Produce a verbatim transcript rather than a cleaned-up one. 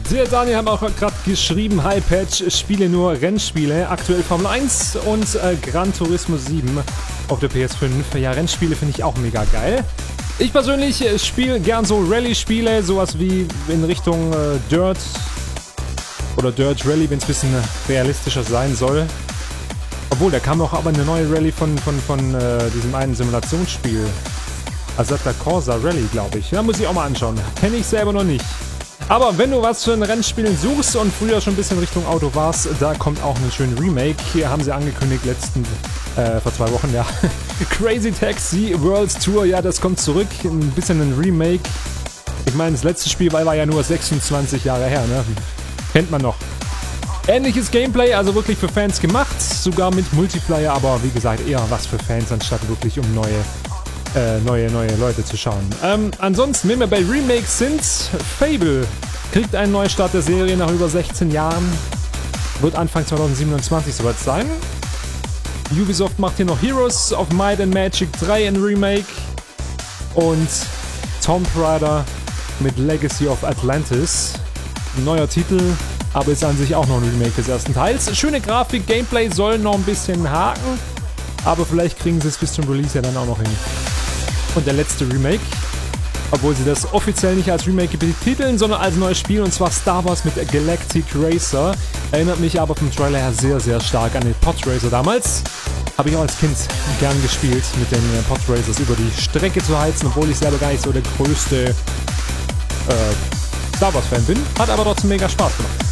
Der Daniel hat auch gerade geschrieben, Hi Patch, spiele nur Rennspiele, aktuell Formel eins und äh, Gran Turismo sieben auf der P S fünf. Ja, Rennspiele finde ich auch mega geil. Ich persönlich äh, spiele gern so Rallye-Spiele, sowas wie in Richtung äh, Dirt oder Dirt Rally, wenn es ein bisschen realistischer sein soll. Obwohl, da kam auch aber eine neue Rallye von, von, von äh, diesem einen Simulationsspiel. Assetto Corsa Rally, glaube ich. Ja, muss ich auch mal anschauen. Kenne ich selber noch nicht. Aber wenn du was für ein Rennspiel suchst und früher schon ein bisschen Richtung Auto warst, da kommt auch ein schöner Remake. Hier haben sie angekündigt, letzten, äh, vor zwei Wochen, ja. Crazy Taxi World Tour, ja, das kommt zurück. Ein bisschen ein Remake. Ich meine, das letzte Spiel war ja nur sechsundzwanzig Jahre her, ne? Kennt man noch. Ähnliches Gameplay, also wirklich für Fans gemacht. Sogar mit Multiplayer, aber wie gesagt, eher was für Fans, anstatt wirklich um neue Äh, neue, neue Leute zu schauen. Ähm, ansonsten, wenn wir bei Remakes sind, Fable kriegt einen Neustart der Serie nach über sechzehn Jahren. Wird Anfang zwanzig siebenundzwanzig soweit sein. Ubisoft macht hier noch Heroes of Might and Magic drei in Remake. Und Tomb Raider mit Legacy of Atlantis. Ein neuer Titel, aber ist an sich auch noch ein Remake des ersten Teils. Schöne Grafik, Gameplay soll noch ein bisschen haken, aber vielleicht kriegen sie es bis zum Release ja dann auch noch hin. Und der letzte Remake, obwohl sie das offiziell nicht als Remake betiteln, sondern als neues Spiel, und zwar Star Wars mit Galactic Racer. Erinnert mich aber vom Trailer her sehr, sehr stark an den Pod Racer damals. Habe ich auch als Kind gern gespielt, mit den Pod Racers über die Strecke zu heizen, obwohl ich selber gar nicht so der größte äh, Star Wars Fan bin. Hat aber trotzdem mega Spaß gemacht.